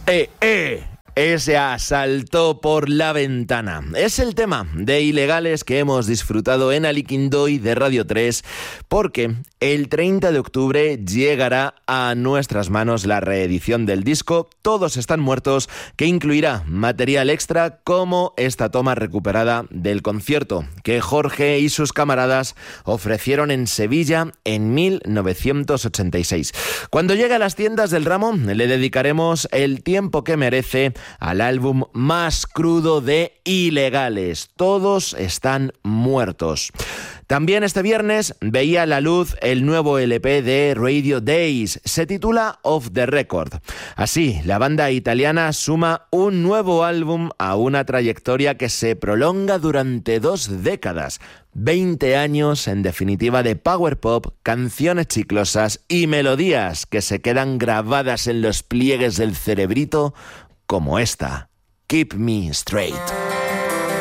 Ese asaltó por la ventana. Es el tema de Ilegales que hemos disfrutado en Aliquindoy de Radio 3, porque el 30 de octubre llegará a nuestras manos la reedición del disco Todos están muertos, que incluirá material extra como esta toma recuperada del concierto que Jorge y sus camaradas ofrecieron en Sevilla en 1986. Cuando llegue a las tiendas del ramo, le dedicaremos el tiempo que merece al álbum más crudo de Ilegales. Todos están muertos. También este viernes veía la luz el nuevo LP de Radio Days. Se titula Off the Record. Así, la banda italiana suma un nuevo álbum a una trayectoria que se prolonga durante 2 décadas. 20 años, en definitiva, de power pop, canciones chiclosas y melodías que se quedan grabadas en los pliegues del cerebrito, como esta, Keep Me Straight.